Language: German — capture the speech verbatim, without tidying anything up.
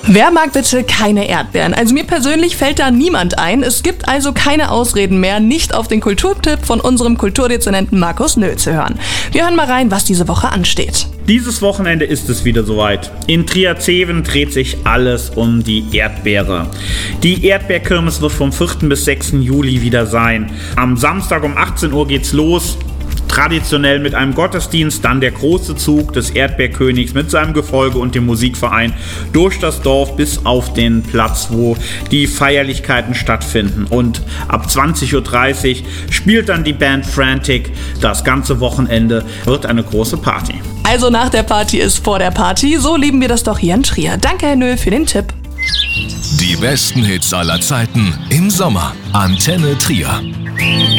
Wer mag bitte keine Erdbeeren? Also mir persönlich fällt da niemand ein. Es gibt also keine Ausreden mehr, nicht auf den Kulturtipp von unserem Kulturdezernenten Markus Nöhl zu hören. Wir hören mal rein, was diese Woche ansteht. Dieses Wochenende ist es wieder soweit. In Trier-Zeven dreht sich alles um die Erdbeere. Die Erdbeerkirmes wird vom vierten bis sechsten Juli wieder sein. Am Samstag um achtzehn Uhr geht's los. Traditionell mit einem Gottesdienst, dann der große Zug des Erdbeerkönigs mit seinem Gefolge und dem Musikverein durch das Dorf bis auf den Platz, wo die Feierlichkeiten stattfinden. Und ab zwanzig Uhr dreißig spielt dann die Band Frantic. Das ganze Wochenende wird eine große Party. Also nach der Party ist vor der Party. So lieben wir das doch hier in Trier. Danke, Herr Nöhl, für den Tipp. Die besten Hits aller Zeiten im Sommer. Antenne Trier.